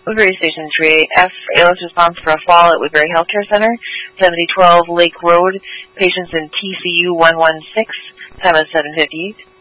Woodbury Station 38F, ALS response for a fall at Woodbury Healthcare Center, 7012 Lake Road, patients in TCU 116, time of 7:58.